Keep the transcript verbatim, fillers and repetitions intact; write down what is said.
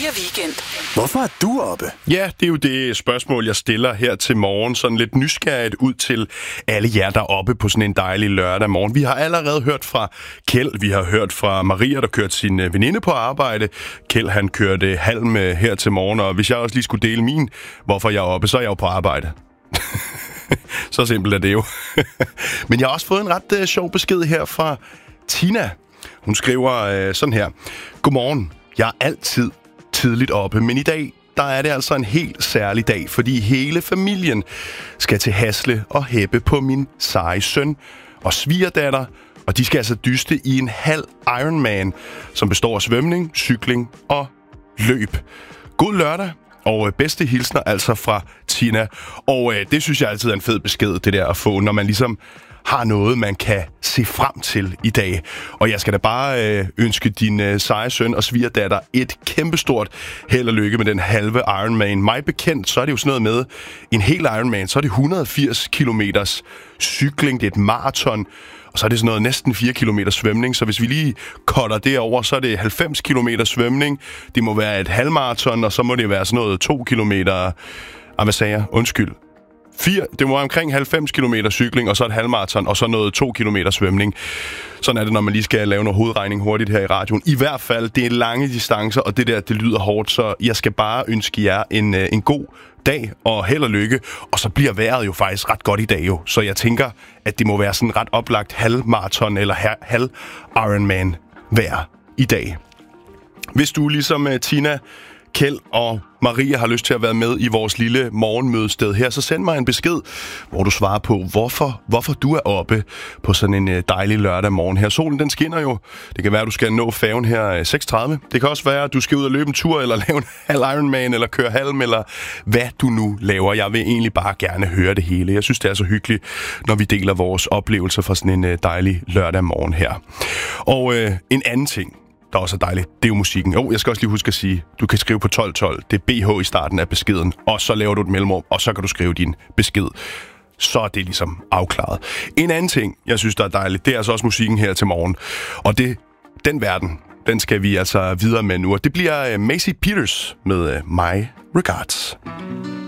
fire Weekend. Hvorfor er du oppe? Ja, det er jo det spørgsmål, jeg stiller her til morgen. Sådan lidt nysgerrigt ud til alle jer, der er oppe på sådan en dejlig lørdag morgen. Vi har allerede hørt fra Kjeld, vi har hørt fra Maria, der kørte sin veninde på arbejde. Kjeld, han kørte halm her til morgen, og hvis jeg også lige skulle dele min, hvorfor jeg er oppe, så er jeg jo på arbejde. Så simpelt er det jo. Men jeg har også fået en ret uh, sjov besked her fra Tina. Hun skriver uh, sådan her. Godmorgen, jeg er altid tidligt oppe, men i dag, der er det altså en helt særlig dag, fordi hele familien skal til Hasle og hæppe på min seje søn og svigerdatter, og de skal altså dyste i en halv Ironman, som består af svømning, cykling og løb. God lørdag, og bedste hilsner altså fra Tina. Og øh, det synes jeg altid er en fed besked, det der at få, når man ligesom har noget, man kan se frem til i dag. Og jeg skal da bare øh, ønske din øh, seje søn og svigerdatter et kæmpestort held og lykke med den halve Ironman. Mig bekendt, så er det jo sådan noget med en hel Ironman, så er det et hundrede og firs kilometers cykling, det er et maraton, og så er det sådan noget næsten fire kilometer svømning. Så hvis vi lige cutter det over, så er det halvfems kilometer svømning. Det må være et halvmaraton, og så må det være sådan noget to kilometer... Ah, hvad sagde jeg? Undskyld. Fire, det må være omkring halvfems kilometer cykling, og så et halvmaraton, og så noget to kilometer svømning. Sådan er det, når man lige skal lave noget hovedregning hurtigt her i radioen. I hvert fald, det er lange distancer, og det der, det lyder hårdt, så jeg skal bare ønske jer en, en god dag og held og lykke. Og så bliver vejret jo faktisk ret godt i dag jo, så jeg tænker, at det må være sådan ret oplagt halvmaraton eller halv Ironman vejr i dag. Hvis du ligesom uh, Tina, Kjeld og Maria har lyst til at være med i vores lille morgenmødested her, så send mig en besked, hvor du svarer på, hvorfor, hvorfor du er oppe på sådan en dejlig lørdag morgen her. Solen, den skinner jo. Det kan være, at du skal nå færgen her seks tredive. Det kan også være, at du skal ud og løbe en tur, eller lave en halv Ironman, eller køre halm, eller hvad du nu laver. Jeg vil egentlig bare gerne høre det hele. Jeg synes, det er så hyggeligt, når vi deler vores oplevelser fra sådan en dejlig lørdag morgen her. Og øh, en anden ting, der er også dejligt, det er jo musikken. Jo, jeg skal også lige huske at sige, du kan skrive på tolv tolv. Det er B H i starten af beskeden, og så laver du et mellemrum, og så kan du skrive din besked. Så er det ligesom afklaret. En anden ting, jeg synes, der er dejligt, det er altså også musikken her til morgen. Og det, den verden, den skal vi altså videre med nu. Og det bliver Macy Peters med My Regards.